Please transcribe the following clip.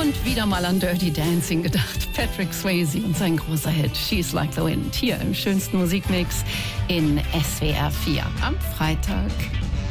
Und wieder mal an Dirty Dancing gedacht. Patrick Swayze und sein großer Hit She's Like the Wind. Hier im schönsten Musikmix in SWR 4 am Freitag.